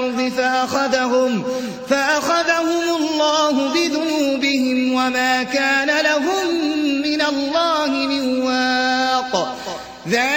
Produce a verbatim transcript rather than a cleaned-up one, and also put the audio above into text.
الأرض فأخذهم, فأخذهم الله بذنوبهم وما كان لهم من الله من واق.